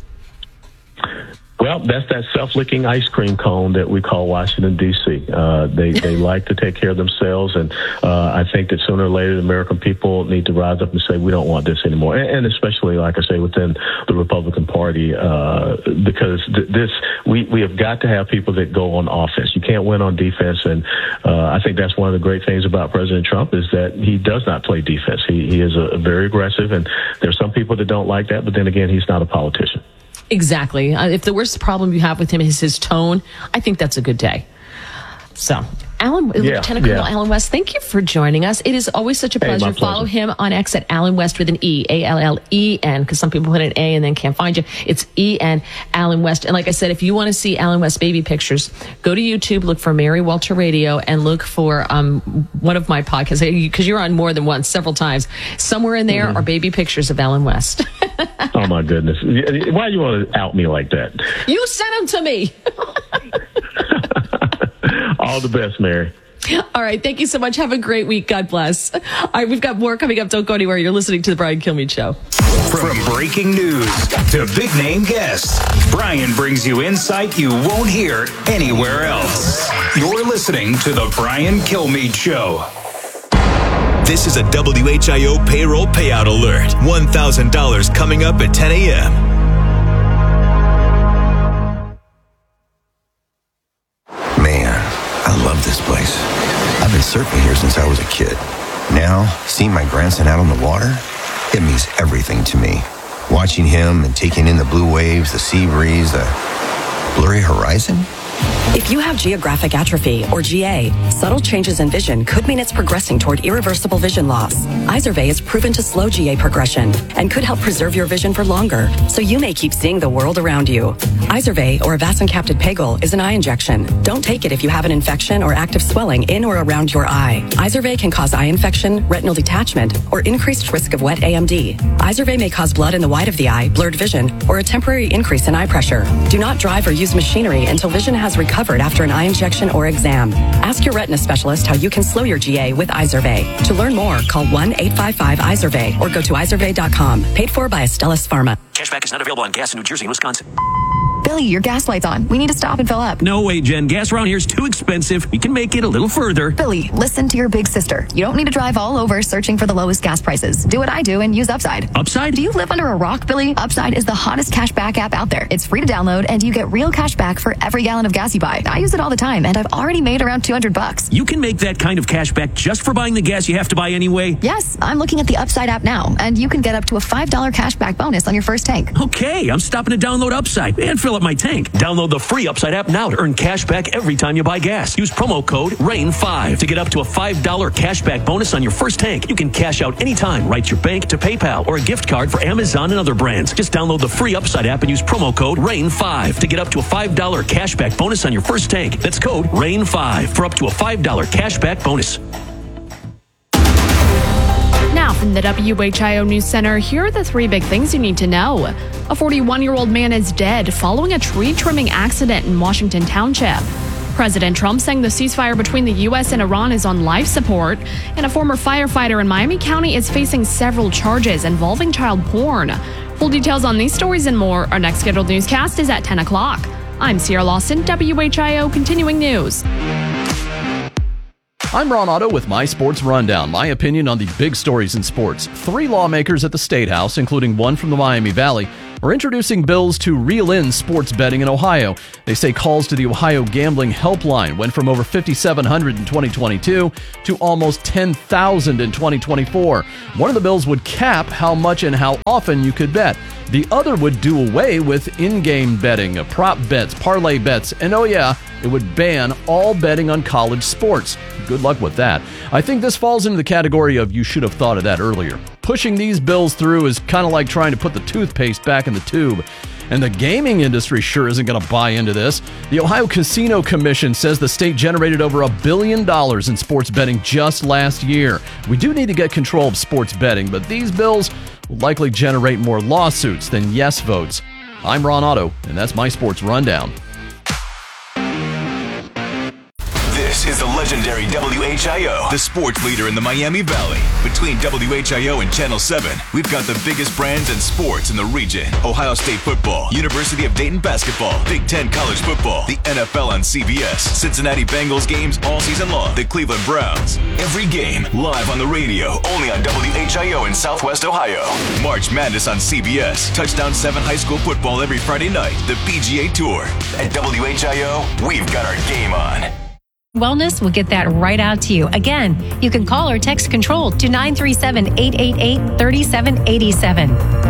Well, that's that self-licking ice cream cone that we call Washington, D C. Uh, they, they like to take care of themselves, and uh, I think that sooner or later the American people need to rise up and say, we don't want this anymore. And, and especially, like I say, within the Republican Party, uh, because th- this we, we have got to have people that go on offense. You can't win on defense, and uh, I think that's one of the great things about President Trump is that he does not play defense. He, he is a, a very aggressive, and there's some people that don't like that, but then again, he's not a politician. Exactly. Uh, if the worst problem you have with him is his tone, I think that's a good day. So, Alan, yeah, Lieutenant Colonel yeah. Alan West, thank you for joining us. It is always such a pleasure. Hey, Follow pleasure. him on X at Alan West with an E, A L L E N, because some people put an A and then can't find you. It's E N, Alan West. And like I said, if you want to see Alan West baby pictures, go to YouTube, look for Mary Walter Radio, and look for um, one of my podcasts, because you're on more than once, several times. Somewhere in there mm-hmm. are baby pictures of Alan West. Oh, my goodness. Why do you want to out me like that? You sent them to me. All the best, Mary. All right. Thank you so much. Have a great week. God bless. All right. We've got more coming up. Don't go anywhere. You're listening to The Brian Kilmeade Show. From breaking news to big name guests, Brian brings you insight you won't hear anywhere else. You're listening to The Brian Kilmeade Show. This is a W H I O payroll payout alert. one thousand dollars coming up at ten a.m. Man, I love this place. I've been surfing here since I was a kid. Now, seeing my grandson out on the water, it means everything to me. Watching him and taking in the blue waves, the sea breeze, the blurry horizon. If you have geographic atrophy, or G A, subtle changes in vision could mean it's progressing toward irreversible vision loss. Izervay is proven to slow G A progression and could help preserve your vision for longer, so you may keep seeing the world around you. Izervay, or avacincaptad pegol, is an eye injection. Don't take it if you have an infection or active swelling in or around your eye. Izervay can cause eye infection, retinal detachment, or increased risk of wet A M D. Izervay may cause blood in the white of the eye, blurred vision, or a temporary increase in eye pressure. Do not drive or use machinery until vision has recovered after an eye injection or exam. Ask your retina specialist how you can slow your G A with Izervay. To learn more, call one eight five five Izervay or go to izervay dot com. Paid for by Astellas Pharma. Cashback is not available on gas in New Jersey and Wisconsin. Billy, your gas light's on. We need to stop and fill up. No way, Jen. Gas around here is too expensive. We can make it a little further. Billy, listen to your big sister. You don't need to drive all over searching for the lowest gas prices. Do what I do and use Upside. Upside? Do you live under a rock, Billy? Upside is the hottest cash back app out there. It's free to download, and you get real cash back for every gallon of gas you buy. I use it all the time, and I've already made around two hundred bucks. You can make that kind of cash back just for buying the gas you have to buy anyway? Yes, I'm looking at the Upside app now, and you can get up to a five dollars cash back bonus on your first tank. Okay, I'm stopping to download Upside and fill fill up my tank. Download the free Upside app now to earn cash back every time you buy gas. Use promo code rain five to get up to a five dollars cash back bonus on your first tank. You can cash out anytime right to your bank, to PayPal, or a gift card for Amazon and other brands. Just download the free Upside app and use promo code rain five to get up to a five dollars cash back bonus on your first tank. That's code rain five for up to a five dollars cash back bonus. Now from the W H I O News Center, here are the three big things you need to know. A forty-one-year-old man is dead following a tree trimming accident in Washington Township. President Trump saying the ceasefire between the U S and Iran is on life support. And a former firefighter in Miami County is facing several charges involving child porn. Full details on these stories and more. Our next scheduled newscast is at ten o'clock. I'm Sierra Lawson, W H I O Continuing News. I'm Ron Otto with My Sports Rundown, my opinion on the big stories in sports. Three lawmakers at the State House, including one from the Miami Valley, are introducing bills to reel in sports betting in Ohio. They say calls to the Ohio Gambling Helpline went from over fifty-seven hundred in twenty twenty-two to almost ten thousand in twenty twenty-four. One of the bills would cap how much and how often you could bet. The other would do away with in-game betting, prop bets, parlay bets, and oh yeah, it would ban all betting on college sports. Good luck with that. I think this falls into the category of you should have thought of that earlier. Pushing these bills through is kind of like trying to put the toothpaste back in the tube. And the gaming industry sure isn't going to buy into this. The Ohio Casino Commission says the state generated over a billion dollars in sports betting just last year. We do need to get control of sports betting, but these bills will likely generate more lawsuits than yes votes. I'm Ron Otto, and that's my Sports Rundown. This is the legendary W H I O, the sports leader in the Miami Valley. Between W H I O and Channel seven, we've got the biggest brands and sports in the region. Ohio State football, University of Dayton basketball, Big Ten college football, the N F L on C B S, Cincinnati Bengals games all season long, the Cleveland Browns. Every game live on the radio, only on W H I O in Southwest Ohio. March Madness on C B S, Touchdown seven high school football every Friday night, the P G A Tour. At W H I O, we've got our game on. Wellness will get that right out to you. Again, you can call or text control to nine three seven, eight eight eight, three seven eight seven.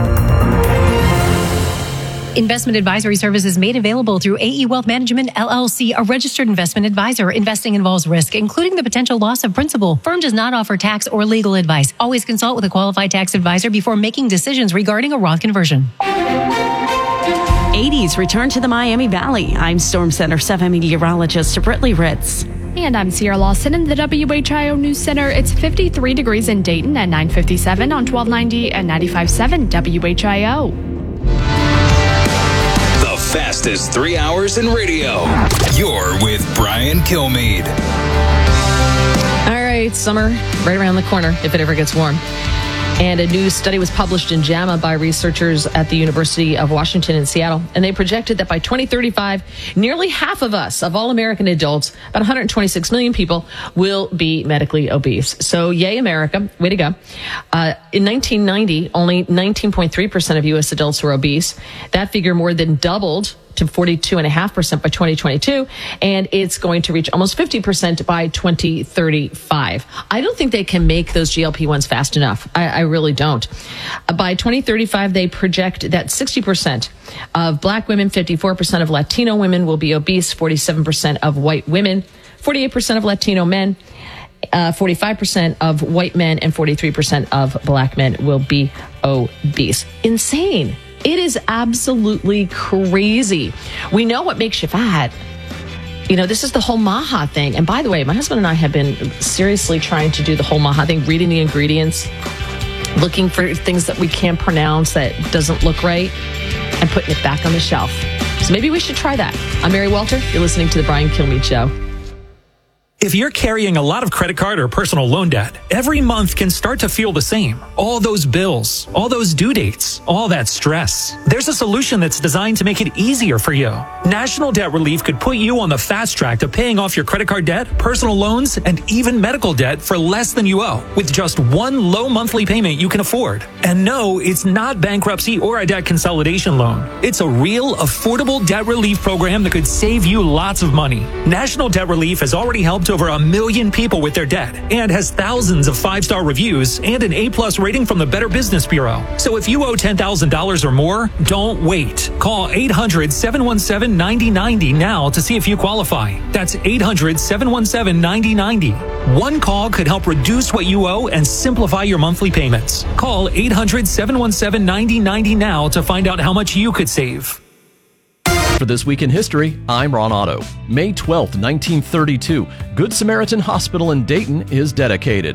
Investment advisory services made available through A E Wealth Management, L L C, a registered investment advisor. Investing involves risk, including the potential loss of principal. Firm does not offer tax or legal advice. Always consult with a qualified tax advisor before making decisions regarding a Roth conversion. eighties return to the Miami Valley. I'm Storm Center seven meteorologist Britley Ritz. And I'm Sierra Lawson in the W H I O News Center. It's fifty-three degrees in Dayton at nine fifty-seven on twelve ninety and ninety-five point seven W H I O. The fastest three hours in radio. You're with Brian Kilmeade. All right, summer right around the corner if it ever gets warm. And a new study was published in JAMA by researchers at the University of Washington in Seattle. And they projected that by twenty thirty-five, nearly half of us, of all American adults, about one hundred twenty-six million people, will be medically obese. So yay, America. Way to go. Uh, in nineteen ninety, only nineteen point three percent of U S adults were obese. That figure more than doubled to forty-two point five percent by twenty twenty-two, and it's going to reach almost fifty percent by twenty thirty-five. I don't think they can make those G L P ones fast enough. I, I really don't. Uh, by twenty thirty-five, they project that sixty percent of black women, fifty-four percent of Latino women will be obese, forty-seven percent of white women, forty-eight percent of Latino men, Uh, forty-five percent of white men, and forty-three percent of black men will be obese. Insane. It is absolutely crazy. We know what makes you fat. You know, this is the whole Maha thing. And by the way, my husband and I have been seriously trying to do the whole Maha thing, reading the ingredients, looking for things that we can't pronounce that doesn't look right, and putting it back on the shelf. So maybe we should try that. I'm Mary Walter. You're listening to The Brian Kilmeade Show. If you're carrying a lot of credit card or personal loan debt, every month can start to feel the same. All those bills, all those due dates, all that stress. There's a solution that's designed to make it easier for you. National Debt Relief could put you on the fast track to paying off your credit card debt, personal loans, and even medical debt for less than you owe, with just one low monthly payment you can afford. And no, it's not bankruptcy or a debt consolidation loan. It's a real, affordable debt relief program that could save you lots of money. National Debt Relief has already helped over a million people with their debt and has thousands of five-star reviews and an A-plus rating from the Better Business Bureau. So if you owe ten thousand dollars or more, don't wait. Call eight hundred, seven one seven, nine zero nine zero now to see if you qualify. That's eight hundred, seven one seven, nine zero nine zero. One call could help reduce what you owe and simplify your monthly payments. Call eight hundred, seven one seven, nine zero nine zero now to find out how much you could save. For This Week in History, I'm Ron Otto. May twelfth, nineteen thirty-two, Good Samaritan Hospital in Dayton is dedicated.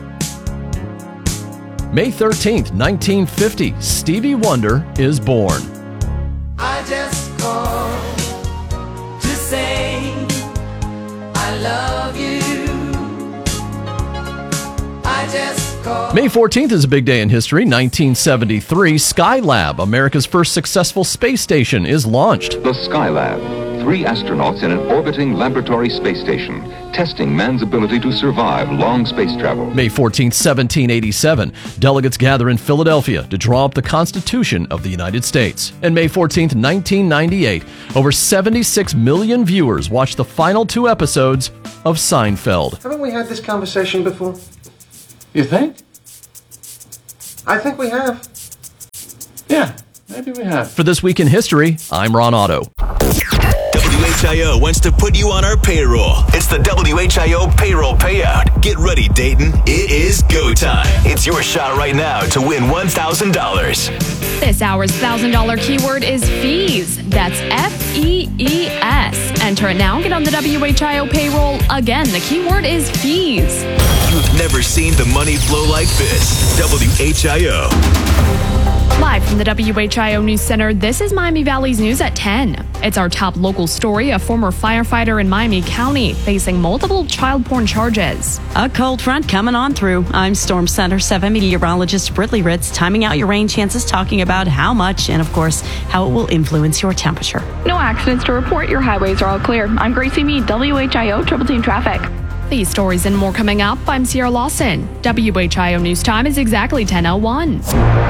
May thirteenth, nineteen fifty, Stevie Wonder is born. I just called to say I love you. I just called. May fourteenth is a big day in history. nineteen seventy-three, Skylab, America's first successful space station, is launched. The Skylab, three astronauts in an orbiting laboratory space station, testing man's ability to survive long space travel. May fourteenth, seventeen eighty-seven, delegates gather in Philadelphia to draw up the Constitution of the United States. And May fourteenth, nineteen ninety-eight, over seventy-six million viewers watched the final two episodes of Seinfeld. Haven't we had this conversation before? You think? I think we have. Yeah, maybe we have. For This Week in History, I'm Ron Otto. W H I O wants to put you on our payroll. It's the W H I O payroll payout. Get ready, Dayton. It is go time. It's your shot right now to win one thousand dollars. This hour's one thousand dollars keyword is fees. That's F E E S. Enter it now. Get on the W H I O payroll. Again, the keyword is fees. You've never seen the money flow like this. W H I O. Live from the W H I O News Center, this is Miami Valley's News at ten. It's our top local story, a former firefighter in Miami County facing multiple child porn charges. A cold front coming on through. I'm Storm Center seven meteorologist Britley Ritz, timing out your rain chances, talking about how much and, of course, how it will influence your temperature. No accidents to report. Your highways are all clear. I'm Gracie Mead, W H I O Triple Team Traffic. These stories and more coming up. I'm Sierra Lawson. W H I O News Time is exactly ten oh one.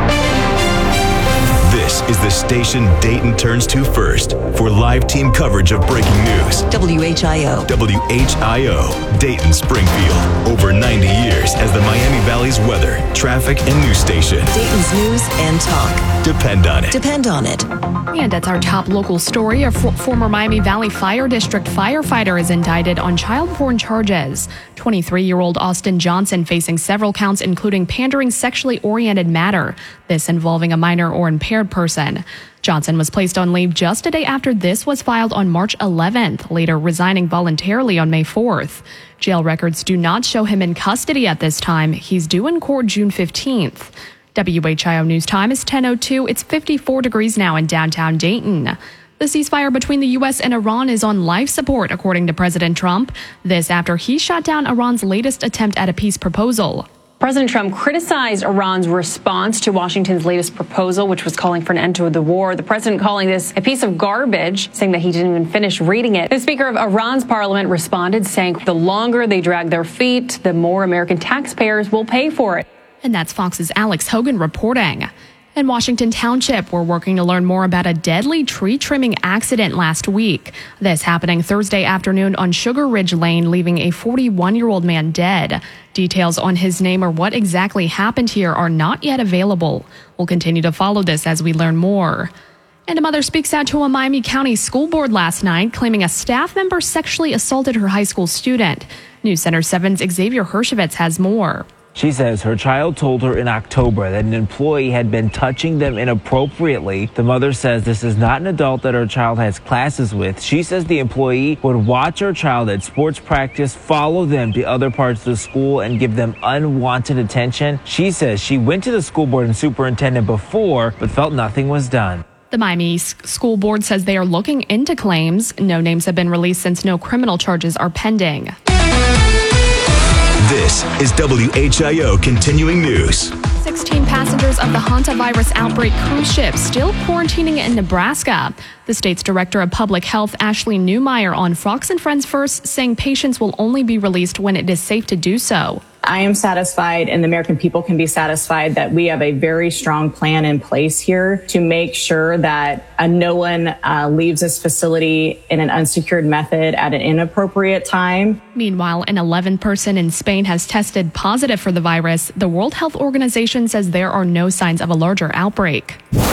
This is the station Dayton turns to first for live team coverage of breaking news. W H I O. W H I O, Dayton Springfield. Over ninety years as the Miami Valley's weather, traffic, and news station. Dayton's news and talk. Depend on it. Depend on it. And it's our top local story. A f- former Miami Valley Fire District firefighter is indicted on child porn charges. twenty-three-year-old Austin Johnson facing several counts, including pandering sexually oriented matter, this involving a minor or impaired person. Johnson was placed on leave just a day after this was filed on March eleventh, later resigning voluntarily on May fourth. Jail records do not show him in custody at this time. He's due in court June fifteenth. W H I O News Time is ten oh two. It's fifty-four degrees now in downtown Dayton. The ceasefire between the U S and Iran is on life support, according to President Trump. This after he shot down Iran's latest attempt at a peace proposal. President Trump criticized Iran's response to Washington's latest proposal, which was calling for an end to the war. The president calling this a piece of garbage, saying that he didn't even finish reading it. The speaker of Iran's parliament responded, saying the longer they drag their feet, the more American taxpayers will pay for it. And that's Fox's Alex Hogan reporting. In Washington Township, we're working to learn more about a deadly tree trimming accident last week. This happening Thursday afternoon on Sugar Ridge Lane, leaving a forty-one-year-old man dead. Details on his name or what exactly happened here are not yet available. We'll continue to follow this as we learn more. And a mother speaks out to a Miami County school board last night, claiming a staff member sexually assaulted her high school student. News Center seven's Xavier Hershevitz has more. She says her child told her in October that an employee had been touching them inappropriately. The mother says this is not an adult that her child has classes with. She says the employee would watch her child at sports practice, follow them to other parts of the school, and give them unwanted attention. She says she went to the school board and superintendent before, but felt nothing was done. The Miami School Board says they are looking into claims. No names have been released since no criminal charges are pending. This is W H I O Continuing News. sixteen passengers of the hantavirus outbreak cruise ship still quarantining in Nebraska. The state's director of public health, Ashley Newmeyer, on Fox and Friends First, saying patients will only be released when it is safe to do so. I am satisfied, and the American people can be satisfied that we have a very strong plan in place here to make sure that uh, no one uh, leaves this facility in an unsecured method at an inappropriate time. Meanwhile, an eleventh person in Spain has tested positive for the virus. The World Health Organization says there are no signs of a larger outbreak.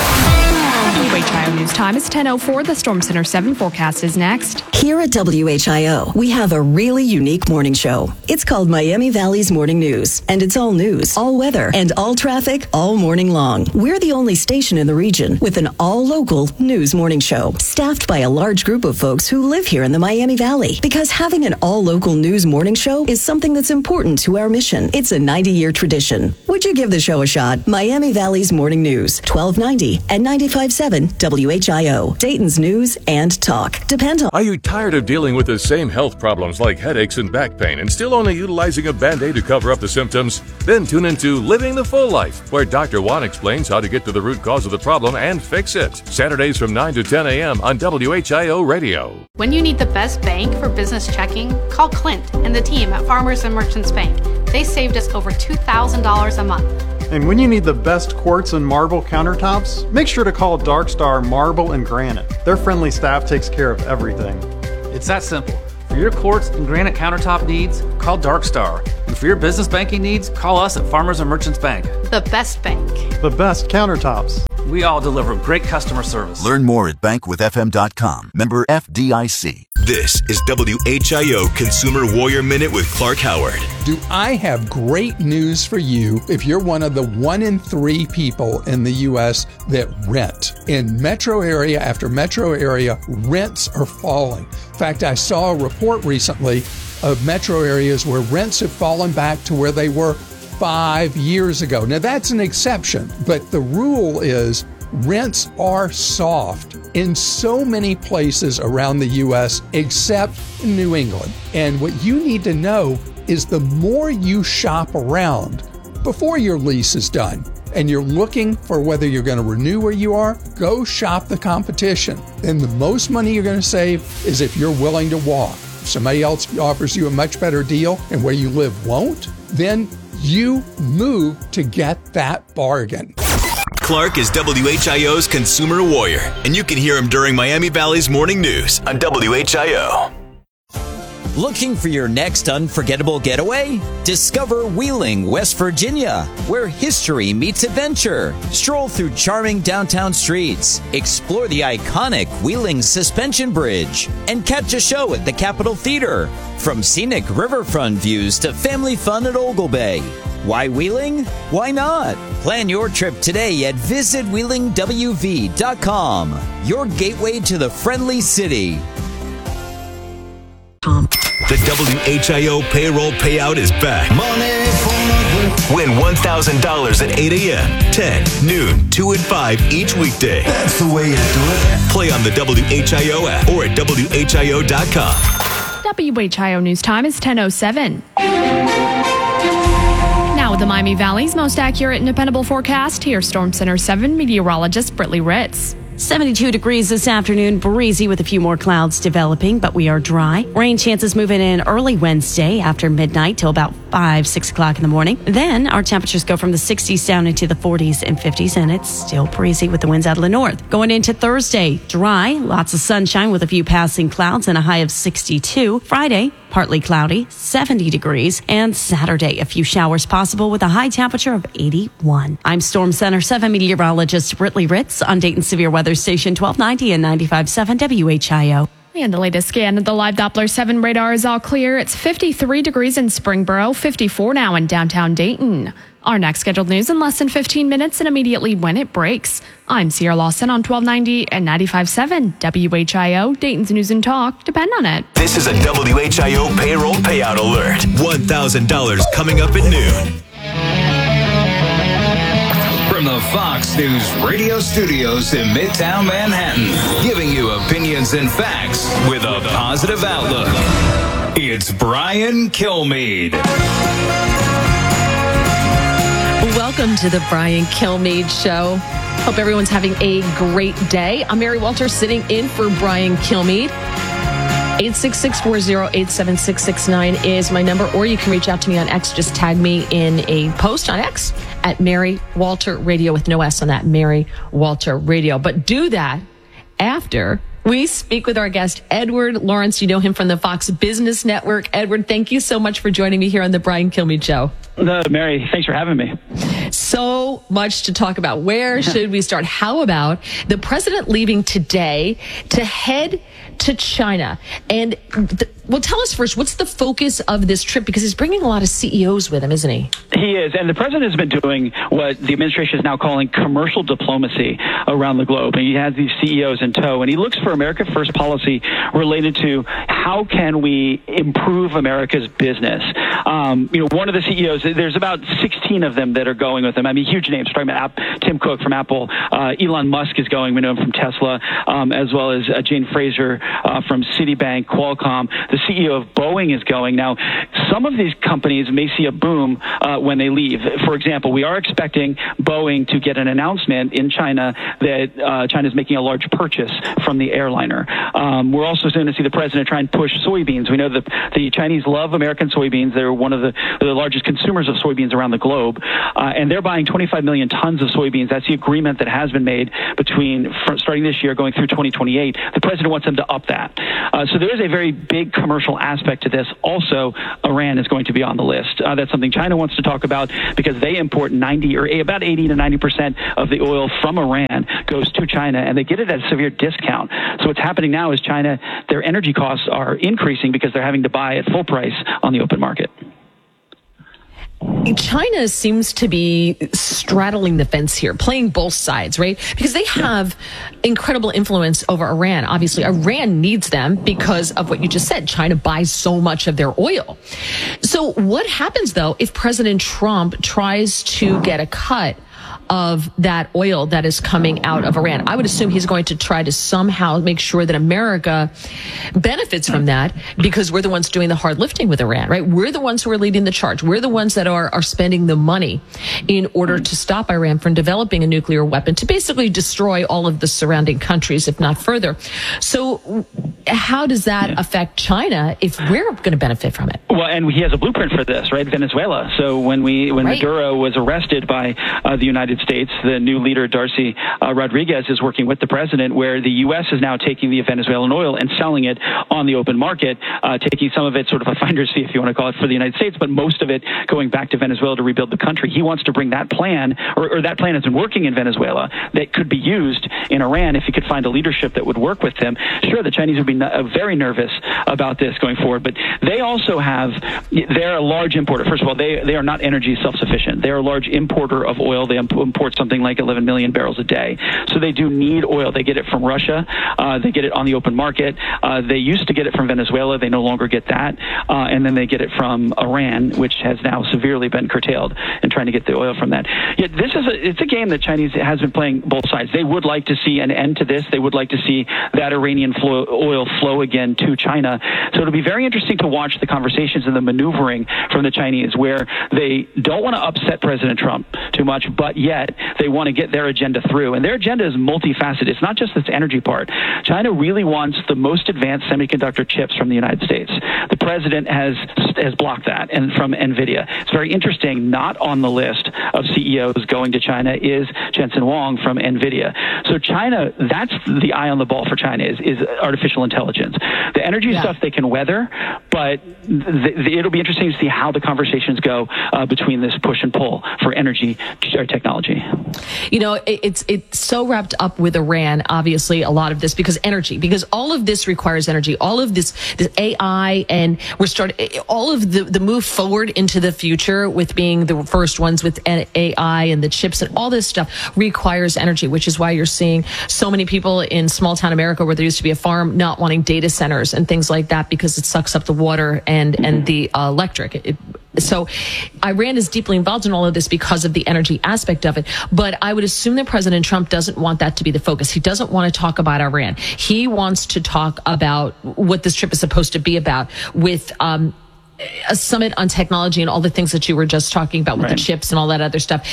W H I O News Time is ten oh four. The Storm Center seven forecast is next. Here at W H I O, we have a really unique morning show. It's called Miami Valley's Morning News, and it's all news, all weather, and all traffic all morning long. We're the only station in the region with an all-local news morning show, staffed by a large group of folks who live here in the Miami Valley. Because having an all-local news morning show is something that's important to our mission. It's a ninety-year tradition. Would you give the show a shot? Miami Valley's Morning News, twelve ninety and ninety-five point seven W H I O, Dayton's news and talk. Depend on. Are you tired of dealing with the same health problems like headaches and back pain and still only utilizing a Band-Aid to cover up the symptoms? Then tune into Living the Full Life, where Doctor Juan explains how to get to the root cause of the problem and fix it. Saturdays from nine to ten a.m. on W H I O Radio. When you need the best bank for business checking, call Clint and the team at Farmers and Merchants Bank. They saved us over two thousand dollars a month. And when you need the best quartz and marble countertops, make sure to call Dark Star Marble and Granite. Their friendly staff takes care of everything. It's that simple. For your quartz and granite countertop needs, call Dark Star. And for your business banking needs, call us at Farmers and Merchants Bank. The best bank. The best countertops. We all deliver great customer service. Learn more at bank with f m dot com. Member F D I C. This is W H I O Consumer Warrior Minute with Clark Howard. Do I have great news for you if you're one of the one in three people in the U S that rent? In metro area after metro area, rents are falling. In fact, I saw a report recently of metro areas where rents have fallen back to where they were five years ago. Now, that's an exception, but the rule is rents are soft in so many places around the U S except New England. And what you need to know is the more you shop around before your lease is done and you're looking for whether you're going to renew where you are, go shop the competition. And the most money you're going to save is if you're willing to walk. If somebody else offers you a much better deal and where you live won't, then you move to get that bargain. Clark is W H I O's Consumer Warrior, and you can hear him during Miami Valley's Morning News on W H I O. Looking for your next unforgettable getaway? Discover Wheeling, West Virginia, where history meets adventure. Stroll through charming downtown streets, explore the iconic Wheeling Suspension Bridge, and catch a show at the Capitol Theater. From scenic riverfront views to family fun at Ogle Bay. Why Wheeling? Why not? Plan your trip today at visit wheeling w v dot com, your gateway to the friendly city. The W H I O payroll payout is back. Money for my Win one thousand dollars at eight a.m., ten, noon, two, and five each weekday. That's the way to do it. Play on the W H I O app or at w h i o dot com. W H I O News Time is ten oh seven. Now with the Miami Valley's most accurate and dependable forecast, here's Storm Center seven meteorologist Brittany Ritz. seventy-two degrees this afternoon, breezy with a few more clouds developing, but we are dry. Rain chances moving in early Wednesday after midnight till about five, six o'clock in the morning. Then our temperatures go from the sixties down into the forties and fifties, and it's still breezy with the winds out of the north. Going into Thursday, dry, lots of sunshine with a few passing clouds and a high of sixty-two. Friday, partly cloudy, seventy degrees, and Saturday, a few showers possible with a high temperature of eighty-one. I'm Storm Center seven meteorologist Brittany Ritz on Dayton Severe Weather Station twelve ninety and ninety-five point seven W H I O. And the latest scan of the live Doppler seven radar is all clear. It's fifty-three degrees in Springboro, fifty-four now in downtown Dayton. Our next scheduled news in less than fifteen minutes and immediately when it breaks. I'm Sierra Lawson on twelve ninety and ninety-five point seven W H I O, Dayton's News and Talk. Depend on it. This is a W H I O payroll payout alert. one thousand dollars coming up at noon. From the Fox News radio studios in Midtown Manhattan, giving you opinions and facts with a positive outlook. It's Brian Kilmeade. Welcome to the Brian Kilmeade Show. Hope everyone's having a great day. I'm Mary Walter sitting in for Brian Kilmeade. eight six six, four oh eight, seven six six nine is my number, or you can reach out to me on X. Just tag me in a post on X at Mary Walter Radio with no S on that, Mary Walter Radio. But do that after we speak with our guest, Edward Lawrence. You know him from the Fox Business Network. Edward, thank you so much for joining me here on the Brian Kilmeade Show. Uh, Mary, thanks for having me. So much to talk about. Where should we start? How about the president leaving today to head to China? And th- well, tell us first, what's the focus of this trip? Because he's bringing a lot of C E Os with him, isn't he? He is. And the president has been doing what the administration is now calling commercial diplomacy around the globe. And he has these C E Os in tow. And he looks for America First policy related to how can we improve America's business. Um, you know, one of the C E Os, there's about sixteen of them that are going with him. I mean, huge names. We're talking about App, Tim Cook from Apple. Uh, Elon Musk is going. We know him from Tesla, um, as well as uh, Jane Fraser uh, from Citibank, Qualcomm. The C E O of Boeing is going. Now, some of these companies may see a boom uh, when they leave. For example, we are expecting Boeing to get an announcement in China that uh, China is making a large purchase from the airliner. Um, we're also going to see the president try and push soybeans. We know that the Chinese love American soybeans. They're one of the, the largest consumers of soybeans around the globe, uh, and they're buying twenty-five million tons of soybeans. That's the agreement that has been made between starting this year going through twenty twenty-eight. The president wants them to up that. Uh, so there is a very big commercial aspect to this. Also, Iran is going to be on the list. Uh, that's something China wants to talk about because they import ninety or about eighty to ninety percent of the oil from Iran goes to China, and they get it at a severe discount. So what's happening now is China, their energy costs are increasing because they're having to buy at full price on the open market. China seems to be straddling the fence here, playing both sides, right? Because they have incredible influence over Iran. Obviously, Iran needs them because of what you just said. China buys so much of their oil. So what happens, though, if President Trump tries to get a cut of that oil that is coming out of Iran? I would assume he's going to try to somehow make sure that America benefits from that because we're the ones doing the hard lifting with Iran, right? We're the ones who are leading the charge. We're the ones that are, are spending the money in order to stop Iran from developing a nuclear weapon to basically destroy all of the surrounding countries, if not further. So how does that yeah. affect China if we're going to benefit from it? Well, and he has a blueprint for this, right? Venezuela. So when we when right. Maduro was arrested by uh, the United States, the new leader, Darcy uh, Rodriguez, is working with the president, where the U S is now taking the Venezuelan oil and selling it on the open market, uh, taking some of it sort of a finder's fee, if you want to call it, for the United States, but most of it going back to Venezuela to rebuild the country. He wants to bring that plan, or, or that plan has been working in Venezuela, that could be used in Iran if he could find a leadership that would work with him. Sure, the Chinese would be uh, very nervous about this going forward, but they also have, they're a large importer. First of all, they, they are not energy self-sufficient. They're a large importer of oil. They import something like eleven million barrels a day. So they do need oil. They get it from Russia. Uh, they get it on the open market. Uh, they used to get it from Venezuela. They no longer get that. Uh, and then they get it from Iran, which has now severely been curtailed, and trying to get the oil from that. Yet this is a, it's a game that Chinese has been playing both sides. They would like to see an end to this. They would like to see that Iranian flow, oil flow again to China. So it'll be very interesting to watch the conversations and the maneuvering from the Chinese, where they don't want to upset President Trump too much, but yet they want to get their agenda through. And their agenda is multifaceted. It's not just this energy part. China really wants the most advanced semiconductor chips from the United States. The president has has blocked that, and from NVIDIA. It's very interesting. Not on the list of C E Os going to China is Jensen Huang from NVIDIA. So China, that's the eye on the ball for China, is, is artificial intelligence. The energy yeah. stuff they can weather, but the, the, it'll be interesting to see how the conversations go uh, between this push and pull for energy technology. You know, it, it's it's so wrapped up with Iran, obviously, a lot of this, because energy, because all of this requires energy, all of this, this A I, and we're starting, all of the, the move forward into the future with being the first ones with A I and the chips and all this stuff requires energy, which is why you're seeing so many people in small town America where there used to be a farm not wanting data centers and things like that because it sucks up the water and, mm-hmm. and the uh, electric. It, So Iran is deeply involved in all of this because of the energy aspect of it. But I would assume that President Trump doesn't want that to be the focus. He doesn't want to talk about Iran. He wants to talk about what this trip is supposed to be about, with um, a summit on technology and all the things that you were just talking about with right. the chips and all that other stuff.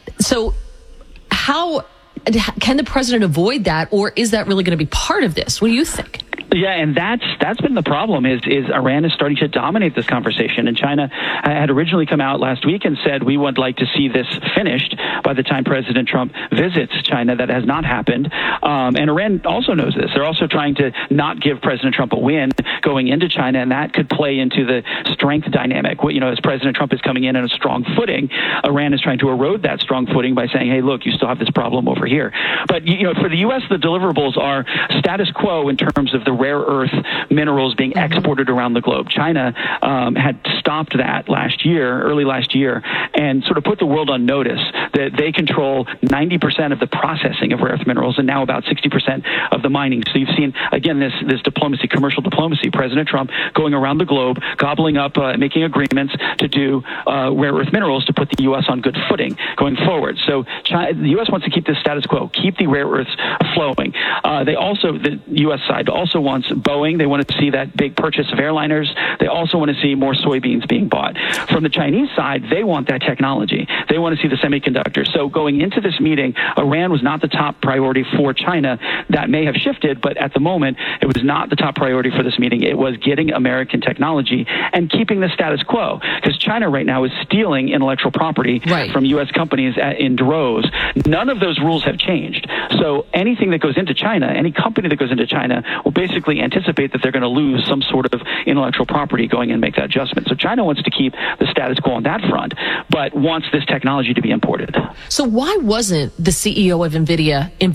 So how can the president avoid that, or is that really going to be part of this? What do you think? Yeah, and that's that's been the problem is is Iran is starting to dominate this conversation. And China had originally come out last week and said we would like to see this finished by the time President Trump visits China. That has not happened. Um, and Iran also knows this. They're also trying to not give President Trump a win going into China, and that could play into the strength dynamic. You know, as President Trump is coming in on a strong footing, Iran is trying to erode that strong footing by saying, hey, look, you still have this problem over here. But, you know, for the U S, the deliverables are status quo in terms of the rare earth minerals being exported around the globe. China um, had stopped that last year, early last year, and sort of put the world on notice that they control ninety percent of the processing of rare earth minerals and now about sixty percent of the mining. So you've seen, again, this this diplomacy, commercial diplomacy, President Trump going around the globe, gobbling up, uh, making agreements to do uh, rare earth minerals to put the U S on good footing going forward. So China, the U S wants to keep this status quo, keep the rare earths flowing. Uh, they also, the U S side also wants Boeing. They want to see that big purchase of airliners. They also want to see more soybeans being bought. From the Chinese side, they want that technology. They want to see the semiconductors. So going into this meeting, Iran was not the top priority for China. That may have shifted, but at the moment, it was not the top priority for this meeting. It was getting American technology and keeping the status quo, because China right now is stealing intellectual property right. from U S companies at, in droves. None of those rules have changed. So anything that goes into China, any company that goes into China will basically anticipate that they're going to lose some sort of intellectual property going in and make that adjustment. So China wants to keep the status quo on that front, but wants this technology to be imported. So why wasn't the C E O of NVIDIA